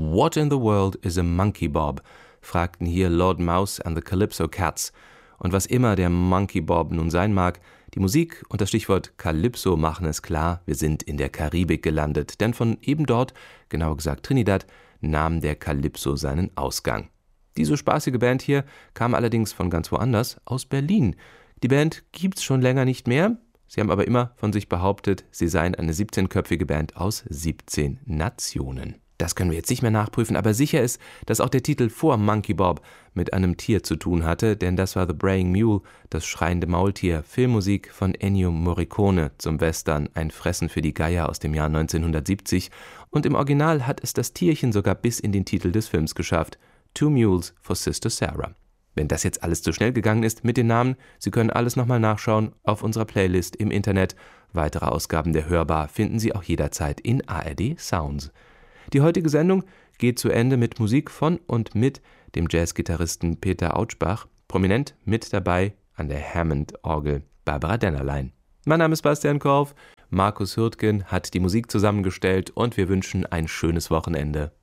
What in the world is a Monkey Bob? Fragten hier Lord Mouse and the Calypso Cats. Und was immer der Monkey Bob nun sein mag, die Musik und das Stichwort Calypso machen es klar, wir sind in der Karibik gelandet. Denn von eben dort, genauer gesagt Trinidad, nahm der Calypso seinen Ausgang. Diese spaßige Band hier kam allerdings von ganz woanders, aus Berlin. Die Band gibt's schon länger nicht mehr. Sie haben aber immer von sich behauptet, sie seien eine 17-köpfige Band aus 17 Nationen. Das können wir jetzt nicht mehr nachprüfen, aber sicher ist, dass auch der Titel vor Monkey Bob mit einem Tier zu tun hatte, denn das war The Braying Mule, das schreiende Maultier, Filmmusik von Ennio Morricone zum Western Ein Fressen für die Geier aus dem Jahr 1970, und im Original hat es das Tierchen sogar bis in den Titel des Films geschafft, Two Mules for Sister Sarah. Wenn das jetzt alles zu schnell gegangen ist mit den Namen, Sie können alles nochmal nachschauen auf unserer Playlist im Internet. Weitere Ausgaben der Hörbar finden Sie auch jederzeit in ARD Sounds. Die heutige Sendung geht zu Ende mit Musik von und mit dem Jazzgitarristen Peter Autschbach, prominent mit dabei an der Hammond-Orgel Barbara Dennerlein. Mein Name ist Bastian Korf, Markus Hürtgen hat die Musik zusammengestellt und wir wünschen ein schönes Wochenende.